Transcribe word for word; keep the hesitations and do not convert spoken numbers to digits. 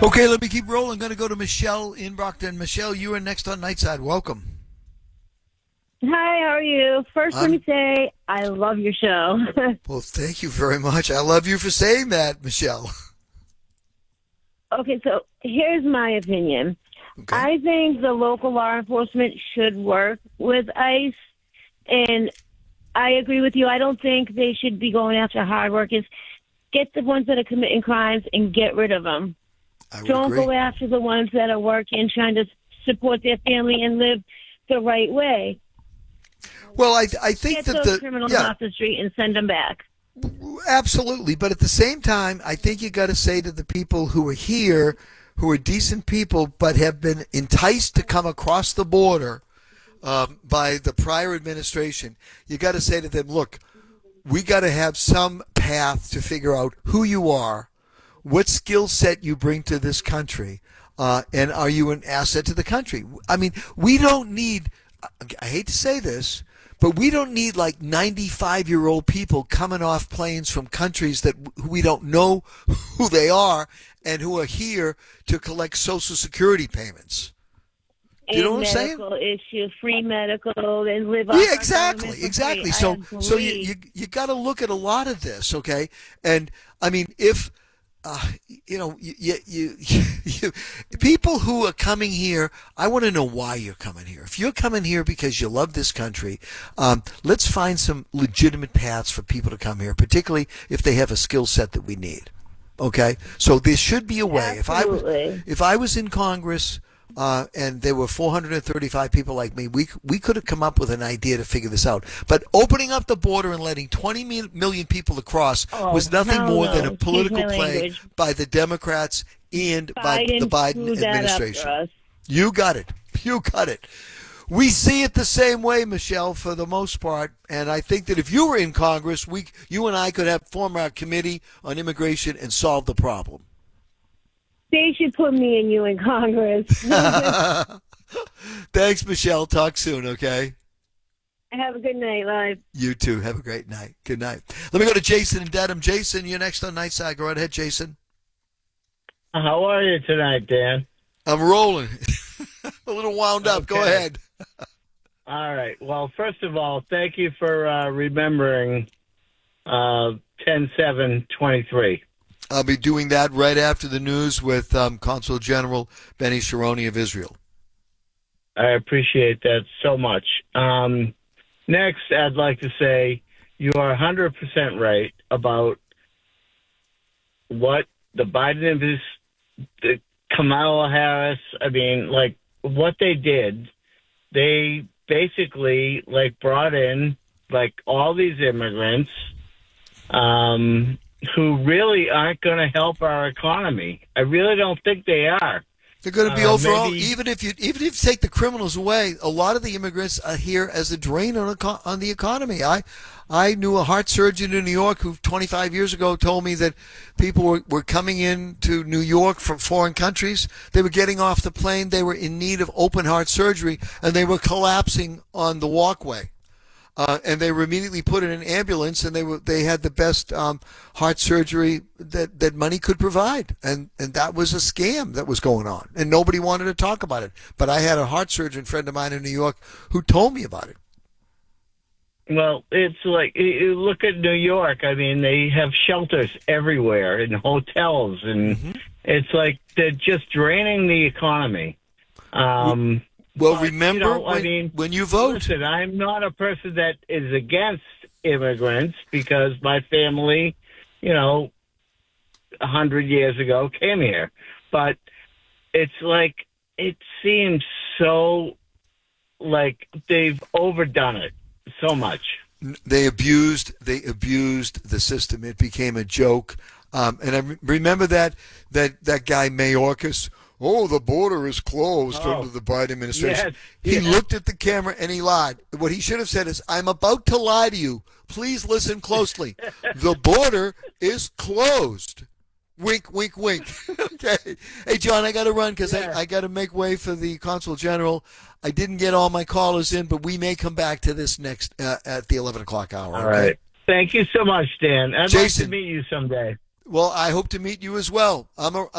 Okay, let me keep rolling. I'm going to go to Michelle in Brockton. Michelle, you are next on Nightside. Welcome. Hi, how are you? First, let I'm, me say I love your show. well, thank you very much. I love you for saying that, Michelle. Okay, so here's my opinion. Okay. I think the local law enforcement should work with ICE, and I agree with you. I don't think they should be going after hard workers. Get the ones that are committing crimes and get rid of them. I would Don't agree. go after the ones that are working, trying to support their family and live the right way. Well, I I think Get that those the criminals yeah, off the street and send them back. absolutely. But at the same time, I think you got to say to the people who are here, who are decent people, but have been enticed to come across the border um, by the prior administration, you got to say to them, look, we got to have some path to figure out who you are, what skill set you bring to this country, uh, and are you an asset to the country? I mean, we don't need, I hate to say this, but we don't need like ninety-five-year-old people coming off planes from countries that we don't know who they are and who are here to collect Social Security payments. Do you know what I'm saying? Medical issue, free medical, and live off Yeah, our exactly, government for exactly. free. So, I so you agree. you, you got to look at a lot of this, okay? And I mean, if uh, you know, you, you, you, you, people who are coming here, I want to know why you're coming here. If you're coming here because you love this country, um, let's find some legitimate paths for people to come here, particularly if they have a skill set that we need. Okay, so there should be a way. If I was, Absolutely. if I was in Congress. Uh, and there were four hundred thirty-five people like me. We we could have come up with an idea to figure this out. But opening up the border and letting twenty million people across Oh, was nothing hell more no. than a Excuse political my play language. by the Democrats and by Biden the Biden screwed that up administration. for us. You got it. You got it. We see it the same way, Michelle, for the most part. And I think that if you were in Congress, we, you and I could have form our committee on immigration and solve the problem. They should put me and you in Congress. Thanks, Michelle. Talk soon, okay? Have a good night, live. You too. Have a great night. Good night. Let me go to Jason in Dedham. Jason, you're next on Nightside. Go right ahead, Jason. How are you tonight, Dan? I'm rolling. A little wound up. Go Okay. ahead. All right. Well, first of all, thank you for uh, remembering uh, ten seven twenty-three. I'll be doing that right after the news with um, Consul General Benny Sharoni of Israel. I appreciate that so much. Um, next, I'd like to say you are one hundred percent right about what the Biden and this, the Kamala Harris, I mean, like, what they did, they basically, like, brought in, like, all these immigrants um, who really aren't going to help our economy. I really don't think they are. They're going to be Uh, overall, maybe- even if you even if you take the criminals away, a lot of the immigrants are here as a drain on eco- on the economy. I I knew a heart surgeon in New York who twenty-five years ago told me that people were, were coming in to New York from foreign countries. They were getting off the plane. They were in need of open heart surgery, and they were collapsing on the walkway. Uh, and they were immediately put in an ambulance, and they were they had the best um, heart surgery that, that money could provide, and and that was a scam that was going on, and nobody wanted to talk about it. But I had a heart surgeon friend of mine in New York who told me about it. Well, it's like, you- you look at New York. I mean, they have shelters everywhere and hotels, and Mm-hmm. it's like they're just draining the economy. Um, Well, but, remember you know, I when, mean, when you vote. Listen, I'm not a person that is against immigrants because my family, you know, a hundred years ago came here. But it's like, it seems so like they've overdone it so much. They abused they abused the system. It became a joke. Um, and I re- remember that that that guy Mayorkas. Oh, the border is closed Oh. under the Biden administration. Yes, He yes. looked at the camera and he lied. What he should have said is, "I'm about to lie to you. Please listen closely. The border is closed." Wink, wink, wink. Okay. Hey, John, I got to run because Yeah. I, I got to make way for the Consul General. I didn't get all my callers in, but we may come back to this next uh, at the eleven o'clock hour. All okay? right. Thank you so much, Dan. I'd Jason. like to meet you someday. Well, I hope to meet you as well. I'm a,